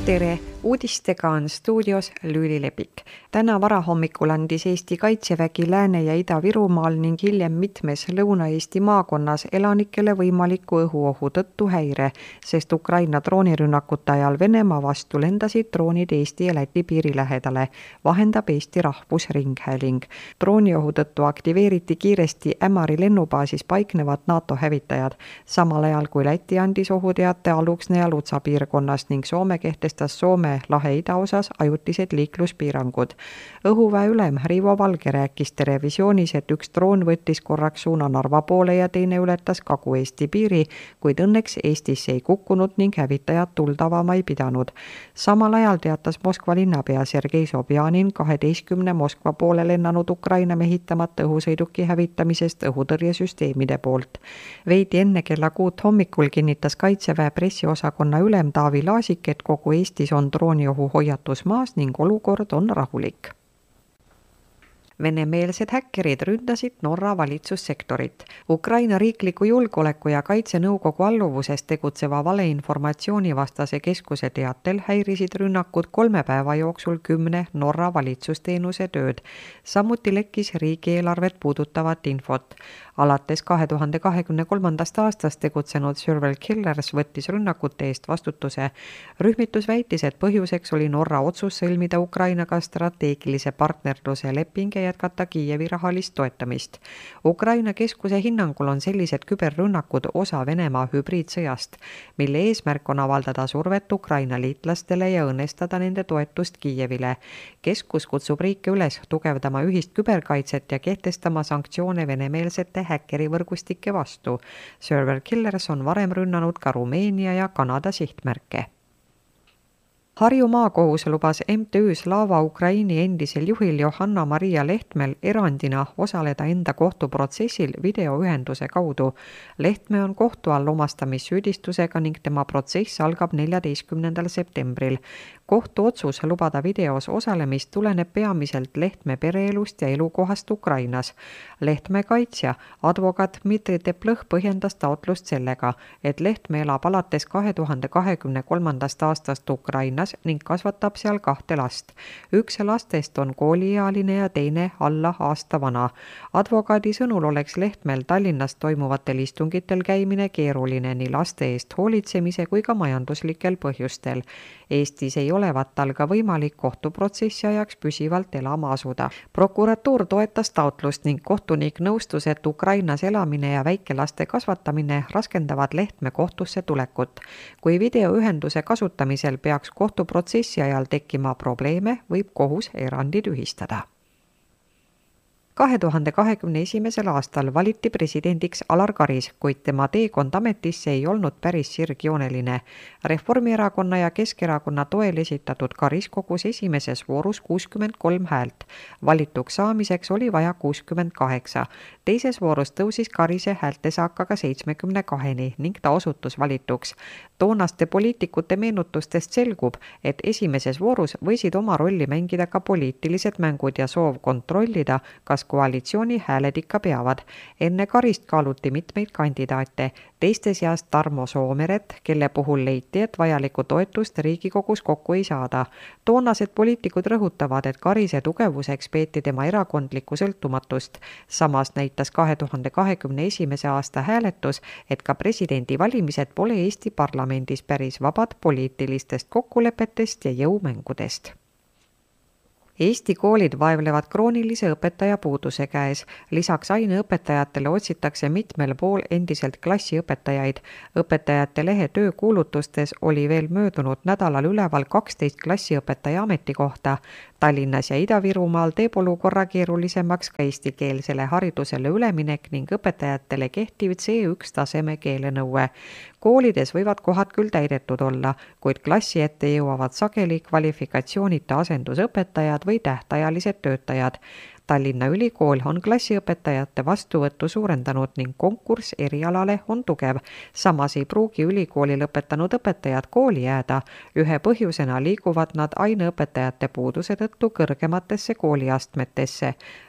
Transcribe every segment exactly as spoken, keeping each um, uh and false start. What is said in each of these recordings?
Tere! Uudistega on stuudios Lüüli Lepik. Täna varahommikul andis Eesti Kaitsevägi Lääne- ja Ida-Virumaal ning hiljem mitmes Lõuna-Eesti maakonnas elanikele võimaliku õhuohu tõttu häire, sest Ukraina droonirünnakute ajal Venemaa vastu lendasid droonid Eesti ja Läti piiri lähedale, vahendab Eesti Rahvusringhääling. Drooniohu tõttu aktiveeriti kiiresti Ämari lennubaasis paiknevad NATO hävitajad, samal ajal kui Läti andis ohuteate Aluksne ja Lutsa piirkonnas ning Soome kehtestas Soome lahe idaosas ajutised liikluspiirangud. Õhuväe ülem Riivo Valge rääkis Terevisioonis, et üks droon võttis korraks suuna Narva poole ja teine ületas Kagu-Eesti piiri, kuid õnneks Eestisse ei kukkunud ning hävitajad tuld avama ei pidanud. Samal ajal teatas Moskva linnapea Sergei Sobjanin kaheteistkümne Moskva poole lennanud Ukraina mehitamata õhusõiduki hävitamisest õhutõrjesüsteemide poolt. Veidi enne kella kuut hommikul kinnitas Kaitseväe pressiosakonna ülem Taavi Laasik, et kogu Eestis on drooniohu hoiatus maas ning olukord on rahulik. Venemeelsed häkkerid ründasid Norra valitsussektorit. Ukraina riikliku julgeoleku ja kaitsenõukogu alluvuses tegutseva valeinformatsiooni vastase keskuse teatel häirisid rünnakud kolme päeva jooksul kümne Norra valitsusteenuse tööd. Samuti lekkis riigieelarvet puudutavat infot. Alates kahe tuhande kahekümne kolmandast aastast tegutsenud Serial Killers võttis rünnakute eest vastutuse. Rühmitus väitis, et põhjuseks oli Norra otsus sõlmida Ukrainaga strateegilise partnerluse leping ja jätkata Kiievi rahalist toetamist. Ukraina keskuse hinnangul on sellised küberrünnakud osa Venemaa hübriidsõjast, mille eesmärk on avaldada survet Ukraina liitlastele ja õnnestada nende toetust Kiievile. Keskus kutsub riike üles tugevdama ühist küberkaitset ja kehtestama sanktsioone venemeelsete häkkerivõrgustike vastu. Serial Killers on varem rünnanud ka Rumeenia ja Kanada sihtmärke. Harju maakohus lubas M T Ü Slava Ukraini endisel juhil Johanna-Maria Lehtmel erandina osaleda enda kohtuprotsessil videoühenduse kaudu. Lehtme on kohtu all omastamissüüdistusega ning tema protsess algab neljateistkümnendal septembril. Kohtu otsus lubada videos osalemist tuleneb peamiselt Lehtme pereelust ja elukohast Ukrainas. Lehtme kaitsja, advokaat Dmitri Teplõh põhjendas taotlust sellega, et Lehtme elab alates kahe tuhande kahekümne kolmandast aastast Ukrainas ning kasvatab seal kahte last. Üks lastest on kooliealine ja teine alla aasta vana. Advokaadi sõnul oleks Lehtmel Tallinnas toimuvatel istungitel käimine keeruline nii laste eest hoolitsemise kui ka majanduslikel põhjustel. Eestis ei olevat tal ka võimalik kohtuprotsessi ajaks püsivalt elama asuda. Prokuratuur toetas taotlust ning kohtunik nõustus, et Ukrainas elamine ja väikelaste kasvatamine raskendavad Lehtme kohtusse tulekut. Kui videoühenduse kasutamisel peaks kohtuprotsessi ajal tekkima probleeme, võib kohus erandi tühistada. kahe tuhande kahekümne esimesel aastal valiti presidendiks Alar Karis, kuid tema teekond ametisse ei olnud päris sirgjooneline. Reformierakonna ja Keskerakonna toel esitatud Karis kogus esimeses voorus kuuskümmend kolm häält. Valituks saamiseks oli vaja kuuskümmend kaheksa. Teises voorus tõusis Karise häältesaakaga seitsmekümne kaheni ning ta osutus valituks. Toonaste poliitikute meenutustest selgub, et esimeses voorus võisid oma rolli mängida ka poliitilised mängud ja soov kontrollida, kas koalitsiooni hääled ikka peavad. Enne Karist kaaluti mitmeid kandidaate, teiste seas Tarmo Soomeret, kelle puhul leiti, et vajalikku toetust Riigikogus kokku ei saada. Toonased poliitikud rõhutavad, et Karise tugevuseks peeti tema erakondlikku sõltumatust. Samas näitas kahe tuhande kahekümne esimese aasta hääletus, et ka presidendivalimised pole Eesti parlamendis päris vabad poliitilistest kokkulepetest ja jõumängudest. Eesti koolid vaevlevad kroonilise õpetaja puuduse käes. Lisaks aineõpetajatele otsitakse mitmel pool endiselt klassiõpetajaid. Õpetajate lehe töökuulutustes oli veel möödunud nädalal üleval kaksteist klassiõpetaja ametikohta. Tallinnas ja Ida-Virumaal teeb olukorra keerulisemaks ka eestikeelsele haridusele üleminek ning õpetajatele kehtiv C üks taseme keelenõue. Koolides võivad kohad küll täidetud olla, kuid klassi ette jõuavad sageli kvalifikatsioonita asendusõpetajad või tähtajalised töötajad. Tallinna Ülikool on klassiõpetajate vastuvõttu suurendanud ning konkurss erialale on tugev. Samas ei pruugi ülikooli lõpetanud õpetajad kooli jääda. Ühe põhjusena liiguvad nad aineõpetajate puuduse tõttu kõrgematesse kooliastmetesse.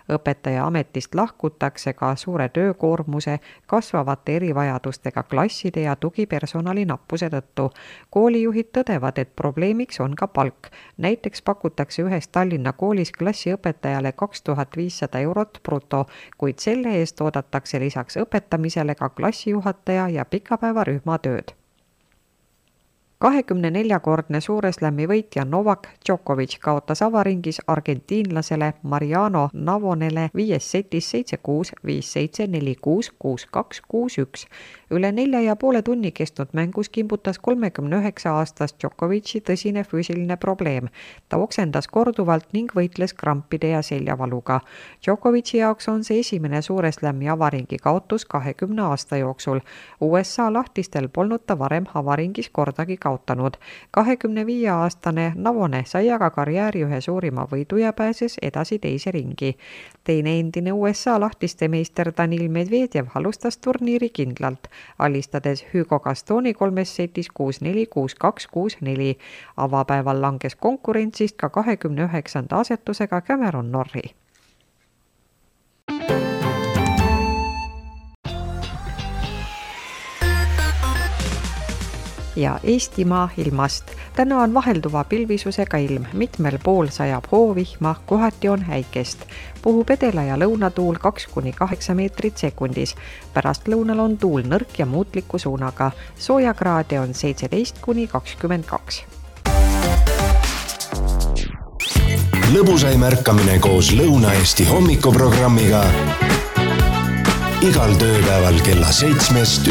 õpetaja ametist lahkutakse ka suure töökoormuse, kasvavate erivajadustega klasside ja tugipersonali nappuse tõttu. Koolijuhid tõdevad, et probleemiks on ka palk. Näiteks pakutakse ühes Tallinna koolis klassiõpetajale kaks tuhat viissada eurot bruto, kuid selle eest oodatakse lisaks õpetamisele ka klassijuhataja ja pikapäevarühma tööd. kahekümne neljakordne Suureslam'i võitja Novak Djokovic kaotas avaringis argentiinlasele Mariano Navonele viies setis seitse kuus, viis seitse, neli kuus, kuus kaks, kuus üks. Üle nelja ja poole tunni kestnud mängus kimbutas kolmekümne üheksa aastast Djokovic'i tõsine füüsiline probleem. Ta oksendas korduvalt ning võitles krampide ja seljavaluga. Djokovic'i jaoks on see esimene Suureslam'i avaringi kaotus kahekümne aasta jooksul. U S A lahtistel polnud ta varem avaringis kordagi kaotus. kahekümne viie aastane Navone sai aga karjääri ühe suurima võidu ja pääses edasi teise ringi. Teine endine U S A lahtiste meister Danil Medvedjev alustas turniiri kindlalt, alistades Hugo Gastoni kolmes setis kuus neli, kuus kaks, kuus neli. Avapäeval langes konkurentsist ka kahekümne üheksanda asetusega Cameron Norrie. Ja Eestimaa ilmast. Täna on vahelduva pilvisusega ilm, mitmel pool sajab hoovihma, kohati on häikest. Puhub edela- ja lõunatuul kaks kuni kaheksa meetrit sekundis. Pärast lõunal on tuul nõrk ja muutliku suunaga. Soojakraade on seitseteist kuni kakskümmend kaks. Lõbusai märkamine koos Lõuna-Eesti hommikuprogrammiga igal tööpäeval kella seitsmest